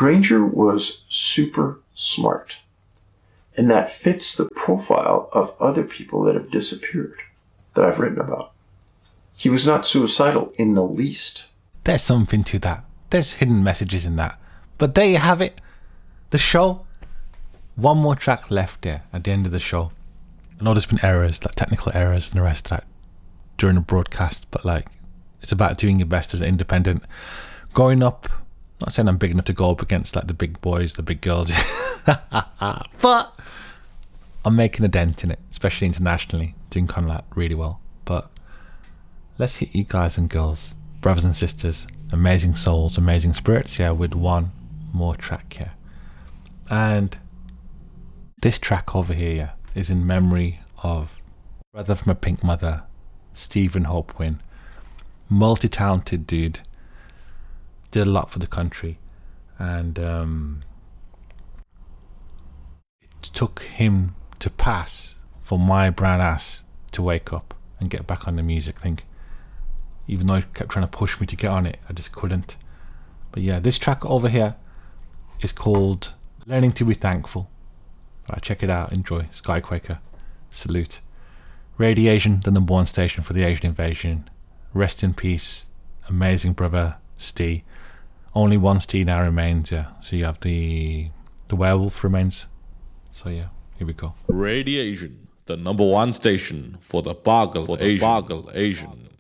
Granger was super smart. And that fits the profile of other people that have disappeared that I've written about. He was not suicidal in the least. There's something to that. There's hidden messages in that. But there you have it. The show. One more track left there at the end of the show. I know there's been errors, like technical errors and the rest of that during the broadcast, but like, it's about doing your best as an independent. Growing up, not saying I'm big enough to go up against like the big boys, the big girls, but I'm making a dent in it, especially internationally, doing kind of like really well. But let's hit you guys and girls, brothers and sisters, amazing souls, amazing spirits here with one more track here. And this track over here is in memory of brother from a pink mother, Stephen Hope Wynn. Multi-talented dude, did a lot for the country, and it took him to pass for my brown ass to wake up and get back on the music thing. Even though he kept trying to push me to get on it, I just couldn't. But yeah, this track over here is called Learning to Be Thankful. Right, check it out, enjoy. Skyquaker, salute. Radiation, the #1 station for the Asian invasion. Rest in peace, amazing brother Steve. Only one Steve now remains, yeah. So you have the werewolf remains. So yeah, here we go. Radiation, the #1 station for the Boggle Asian.